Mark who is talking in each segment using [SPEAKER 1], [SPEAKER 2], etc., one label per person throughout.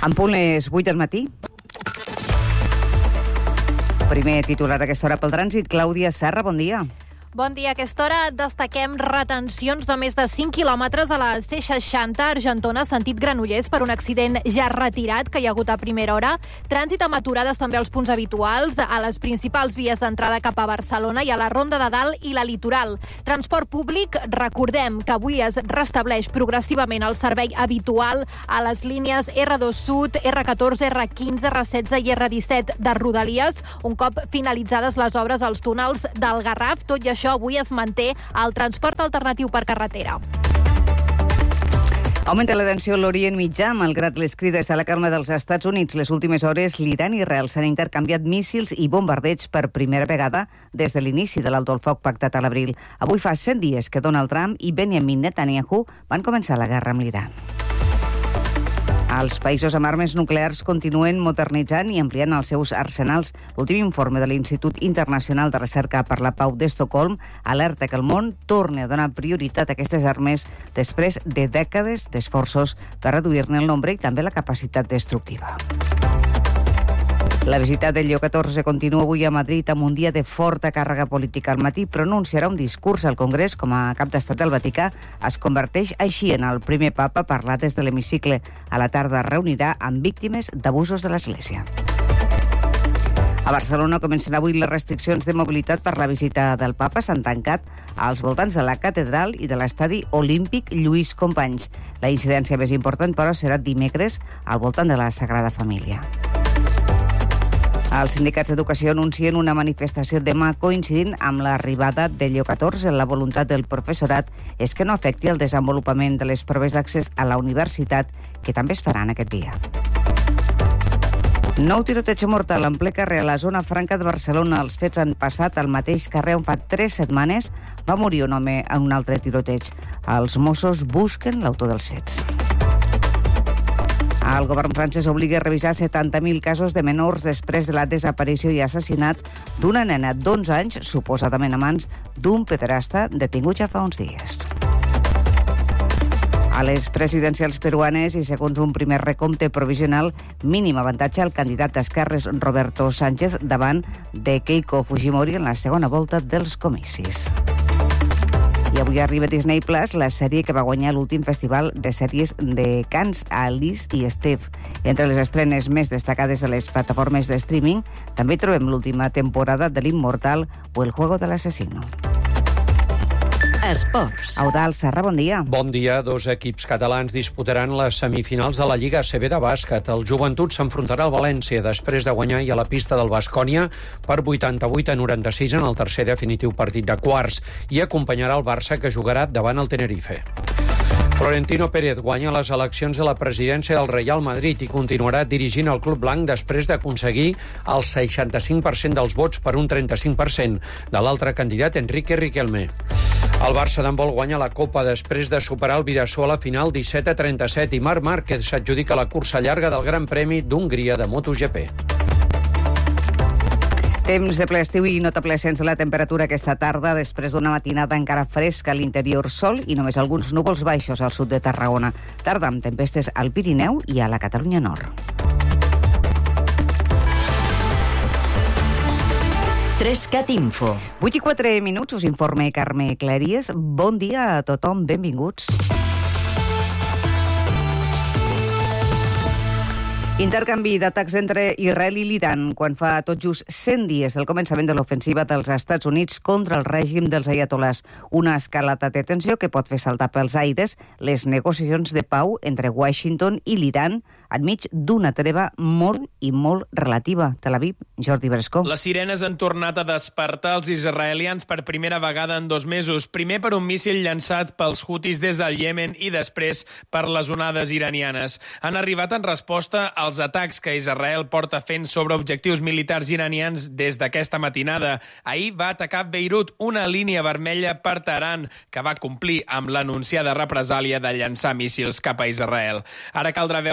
[SPEAKER 1] En punt les 8 del matí. Primer titular a aquesta hora pel trànsit. Clàudia Serra, bon dia.
[SPEAKER 2] Bon dia. A aquesta hora destaquem retencions de més de 5 quilòmetres a la C60 Argentona, sentit Granollers, per un accident ja retirat que hi ha hagut a primera hora. Trànsit amb aturades també als punts habituals, a les principals vies d'entrada cap a Barcelona i a la Ronda de Dalt i la Litoral. Transport públic, recordem que avui es restableix progressivament el servei habitual a les línies R2 Sud, R14, R15, R16 i R17 de Rodalies, un cop finalitzades les obres als túnels del Garraf. Tot i això, avui es manté el transport alternatiu per carretera.
[SPEAKER 1] Augmenta la tensió a l'Orient Mitjà, malgrat les crides a la calma dels Estats Units. Les últimes hores, l'Iran i Israel s'han intercanviat míssils i bombardeigs per primera vegada des de l'inici de l'alto el foc pactat a l'abril. Avui fa 100 dies que Donald Trump i Benjamin Netanyahu van començar la guerra amb l'Iran. Els països amb armes nuclears continuen modernitzant i ampliant els seus arsenals. L'últim informe de l'Institut Internacional de Recerca per la Pau d'Estocolm alerta que el món torni a donar prioritat a aquestes armes després de dècades d'esforços per reduir-ne el nombre i també la capacitat destructiva. La visita del Lleó XIV continua avui a Madrid amb un dia de forta càrrega política. Al matí pronunciarà un discurs al Congrés com a cap d'estat del Vaticà. Es converteix així en el primer papa a parlar des de l'hemicicle. A la tarda reunirà amb víctimes d'abusos de l'Església. A Barcelona comencen avui les restriccions de mobilitat per la visita del papa. S'han tancat als voltants de la catedral i de l'estadi olímpic Lluís Companys. La incidència més important, però, serà dimecres al voltant de la Sagrada Família. Els sindicats d'educació anuncien una manifestació demà coincidint amb l'arribada de Lleó XIV. La voluntat del professorat és que no afecti el desenvolupament de les proves d'accés a la universitat, que també es faran aquest dia. Nou tiroteig mortal en ple carrer a la zona franca de Barcelona. Els fets han passat al mateix carrer on fa 3 setmanes va morir un home en un altre tiroteig. Els Mossos busquen l'autor dels fets. El govern francès obliga a revisar 70.000 casos de menors després de la desaparició i assassinat d'una nena d'11 anys, suposadament a mans d'un pederasta detingut ja fa uns dies. A les presidencials peruanes i segons un primer recompte provisional, mínim avantatge al candidat d'esquerres Roberto Sánchez davant de Keiko Fujimori en la segona volta dels comicis. I avui arriba a Disney Plus la sèrie que va guanyar l'últim festival de sèries de Cannes, Alice i Steve. Entre les estrenes més destacades de les plataformes de streaming també trobem l'última temporada de l'Immortal o El juego del asesino.
[SPEAKER 3] Esports.
[SPEAKER 1] Eudald Serra, bon dia.
[SPEAKER 4] Bon dia. 2 equips catalans disputaran les semifinals de la Lliga ACB de bàsquet. El Joventut s'enfrontarà al València després de guanyar i a la pista del Baskonia per 88-96 en el tercer definitiu partit de quarts i acompanyarà el Barça, que jugarà davant el Tenerife. Florentino Pérez guanya les eleccions a la presidència del Real Madrid i continuarà dirigint el club blanc després d'aconseguir el 65% dels vots per un 35% de l'altre candidat, Enrique Riquelme. El Barça d'handbol guanya la Copa després de superar el Bidasoa a la final 17-37 i Marc Márquez s'adjudica la cursa llarga del Gran Premi d'Hongria de MotoGP.
[SPEAKER 1] Temps de ple estiu i notable ascens de la temperatura aquesta tarda després d'una matinada encara fresca a l'interior, sol i només alguns núvols baixos al sud de Tarragona. Tarda amb tempestes al Pirineu i a la Catalunya Nord.
[SPEAKER 3] 3CAT Info.
[SPEAKER 1] 8:04, us informa Carme Claries. Bon dia a tothom, benvinguts. Intercanvi d'atacs entre Israel i l'Iran quan fa tot just 100 dies del començament de l'ofensiva dels Estats Units contra el règim dels ayatolás. Una escalada de tensió que pot fer saltar pels aires les negociacions de pau entre Washington i l'Iran enmig d'una treva molt i molt relativa. Tel Aviv, Jordi Brescó.
[SPEAKER 5] Les sirenes han tornat a despertar els israelians per primera vegada en 2 mesos. Primer per un míssil llançat pels hutis des del Iemen i després per les onades iranianes. Han arribat en resposta als atacs que Israel porta fent sobre objectius militars iranians des d'aquesta matinada. Ahir va atacar Beirut, una línia vermella per Teheran, que va complir amb l'anunciada represàlia de llançar míssils cap a Israel. Ara caldrà veure si tot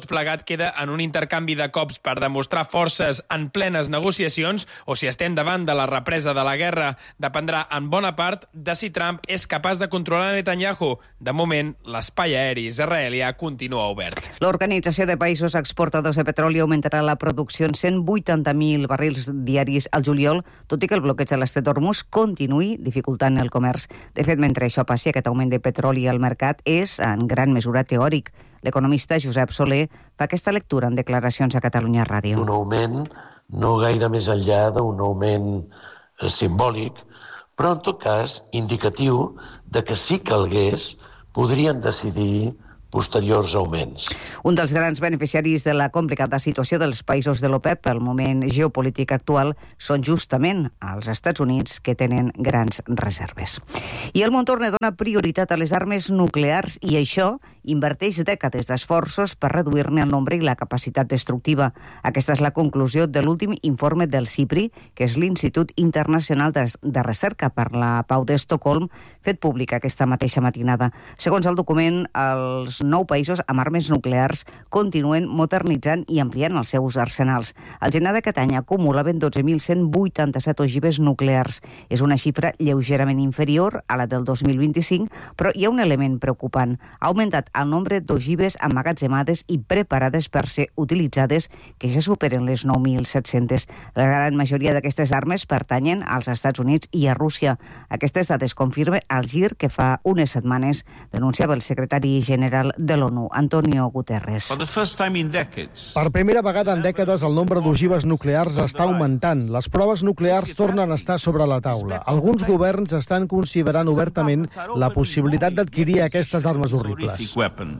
[SPEAKER 5] tot plegat queda en un intercanvi de cops per demostrar forces en plenes negociacions o si estem davant de la represa de la guerra. Dependrà en bona part de si Trump és capaç de controlar Netanyahu. De moment, l'espai aeri israelià continua obert.
[SPEAKER 1] L'Organització de Països Exportadors de Petroli augmentarà la producció en 180.000 barrils diaris al juliol, tot i que el bloqueig a l'estret d'Hormuz continuï dificultant el comerç. De fet, mentre això passi, aquest augment de petroli al mercat és en gran mesura teòric. L'economista Josep Soler fa aquesta lectura en declaracions a Catalunya Ràdio.
[SPEAKER 6] Un augment no gaire més enllà d'un augment simbòlic, però en tot cas indicatiu de que si calgués podrien decidir posteriors augments.
[SPEAKER 1] Un dels grans beneficiaris de la complicada situació dels països de l'OPEP pel moment geopolític actual són justament els Estats Units, que tenen grans reserves. I el món torna a donar prioritat a les armes nuclears i això inverteix dècades d'esforços per reduir-ne el nombre i la capacitat destructiva. Aquesta és la conclusió de l'últim informe del CIPRI, que és l'Institut Internacional de Recerca per la Pau d'Estocolm, fet públic aquesta mateixa matinada. Segons el document, els 9 països amb armes nuclears continuen modernitzant i ampliant els seus arsenals. El gener d'aquest any acumulaven 12.187 ogives nuclears. És una xifra lleugerament inferior a la del 2025, però hi ha un element preocupant. Ha augmentat el nombre d'ogives emmagatzemades i preparades per ser utilitzades, que ja superen les 9.700. La gran majoria d'aquestes armes pertanyen als Estats Units i a Rússia. Aquestes dades confirma el gir que fa unes setmanes denunciava el secretari general de l'ONU, Antonio Guterres.
[SPEAKER 7] Per primera vegada en dècades el nombre d'ogives nuclears està augmentant. Les proves nuclears tornen a estar sobre la taula. Alguns governs estan considerant obertament la possibilitat d'adquirir aquestes armes horribles.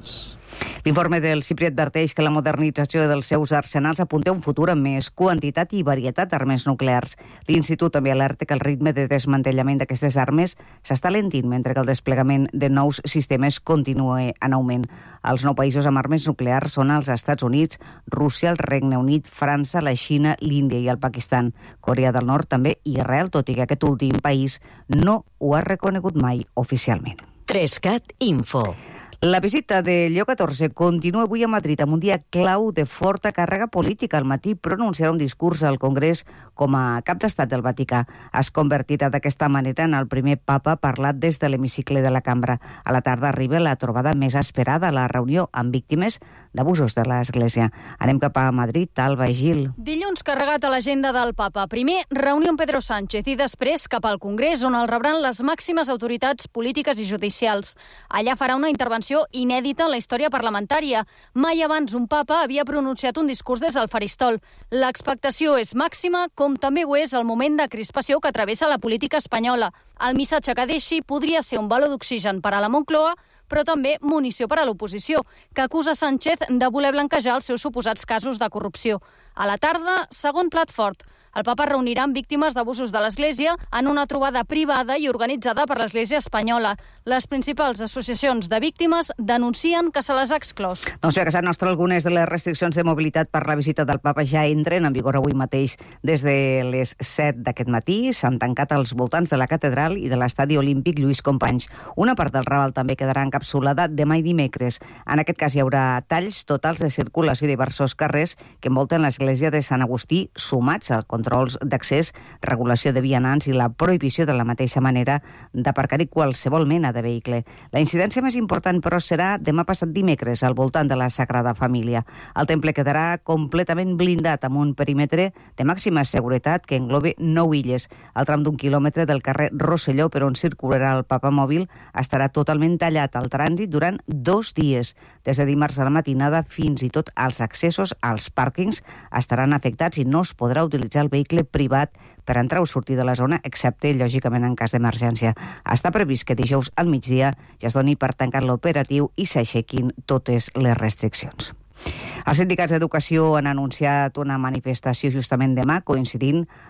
[SPEAKER 1] L'informe del CIPRI adverteix que la modernització dels seus arsenals apunta a un futur amb més quantitat i varietat d'armes nuclears. L'Institut també alerta que el ritme de desmantellament d'aquestes armes s'està alentint, mentre que el desplegament de nous sistemes continua en augment. Els 9 països amb armes nuclears són els Estats Units, Rússia, el Regne Unit, França, la Xina, l'Índia i el Pakistan. Corea del Nord també i Israel, tot i que aquest últim país no ho ha reconegut mai oficialment.
[SPEAKER 3] 3CAT Info.
[SPEAKER 1] La visita de Lleó XIV continua avui a Madrid amb un dia clau de forta càrrega política. Al matí pronunciarà un discurs al Congrés com a cap d'estat del Vaticà. Es convertirà d'aquesta manera en el primer papa parlat des de l'hemicicle de la cambra. A la tarda arriba la trobada més esperada, la reunió amb víctimes d'abusos de l'Església. Anem cap a Madrid, Alba i Gil.
[SPEAKER 8] Dilluns carregat a l'agenda del papa. Primer, reunió amb Pedro Sánchez i després cap al Congrés, on el rebran les màximes autoritats polítiques i judicials. Allà farà una intervenció inèdita en la història parlamentària. Mai abans un papa havia pronunciat un discurs des del faristol. L'expectació és màxima, com també ho és el moment de crispació que travessa la política espanyola. El missatge que deixi podria ser un baló d'oxigen per a la Moncloa, però també munició per a l'oposició, que acusa Sánchez de voler blanquejar els seus suposats casos de corrupció. A la tarda, segon plat fort. El papa reunirà amb víctimes d'abusos de l'Església en una trobada privada i organitzada per l'Església espanyola. Les principals associacions de víctimes denuncien que se les ha exclòs.
[SPEAKER 1] Doncs bé, a casa nostra algunes de les restriccions de mobilitat per la visita del papa ja entren en vigor avui mateix. Des de les 7 d'aquest matí s'han tancat als voltants de la catedral i de l'estadi olímpic Lluís Companys. Una part del Raval també quedarà encapsulada demà i dimecres. En aquest cas hi haurà talls totals de circulació a diversos carrers que envolten l'església de Sant Agustí, sumats al controls d'accés, regulació de vianants i la prohibició de la mateixa manera d'aparcar-hi qualsevol mena de vehicle. La incidència més important, però, serà demà passat dimecres al voltant de la Sagrada Família. El temple quedarà completament blindat amb un perímetre de màxima seguretat que engloba 9 illes. El tram d'1 quilòmetre del carrer Rosselló, per on circularà el papa mòbil, estarà totalment tallat al trànsit durant 2 dies. Des de dimarts a la matinada fins i tot els accessos als pàrquings estaran afectats i no es podrà utilitzar el vehicle privat per entrar o sortir de la zona, excepte, lògicament, en cas d'emergència. Està previst que dijous al migdia ja es doni per tancar l'operatiu i s'aixequin totes les restriccions. Els sindicats d'educació han anunciat una manifestació justament demà, coincidint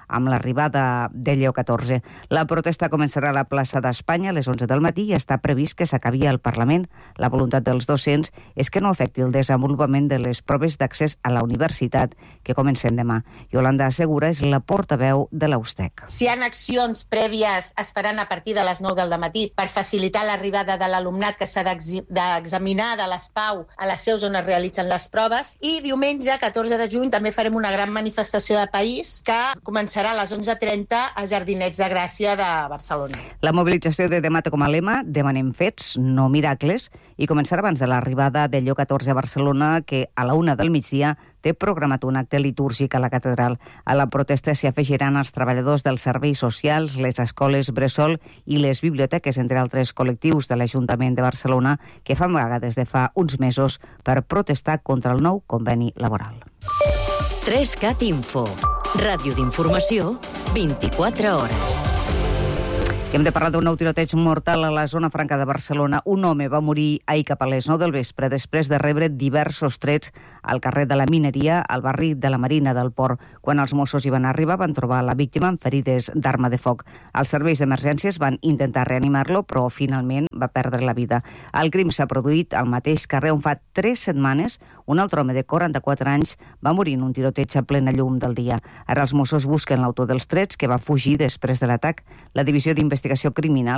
[SPEAKER 1] amb l'arribada de Lleó XIV. La protesta començarà a la plaça d'Espanya a les 11 del matí i està previst que s'acabi al Parlament. La voluntat dels docents és que no afecti el desenvolupament de les proves d'accés a la universitat que comencen demà. Yolanda Segura és la portaveu de l'Austec.
[SPEAKER 9] Si hi ha accions prèvies esperant a partir de les 9 del matí per facilitar l'arribada de l'alumnat que s'ha d'examinar de les PAU a les seus on es realitzen les proves, i diumenge, 14 de juny, també farem una gran manifestació de país que començarà a les 11:30 a Jardinets de Gràcia de Barcelona.
[SPEAKER 1] La mobilització de demà té com a lema "Demanem fets, no miracles", i començarà abans de l'arribada de Lleó XIV a Barcelona, que a la 1 del migdia té programat un acte litúrgic a la catedral. A la protesta s'hi afegiran els treballadors dels serveis socials, les escoles bressol i les biblioteques, entre altres col·lectius de l'Ajuntament de Barcelona, que fan vaga des de fa uns mesos per protestar contra el nou conveni laboral.
[SPEAKER 3] 3CAT Info. Ràdio d'informació, 24 hores.
[SPEAKER 1] I hem de parlar d'un nou tiroteig mortal a la zona franca de Barcelona. Un home va morir ahir cap a les 9 del vespre després de rebre diversos trets al carrer de la Mineria, al barri de la Marina del Port. Quan els Mossos hi van arribar, van trobar la víctima amb ferides d'arma de foc. Els serveis d'emergències van intentar reanimar-lo, però finalment va perdre la vida. El crim s'ha produït al mateix carrer on fa 3 setmanes un altre home de 44 anys va morir en un tiroteig a plena llum del dia. Ara els Mossos busquen l'autor dels trets, que va fugir després de l'atac. La divisió d'investigació criminal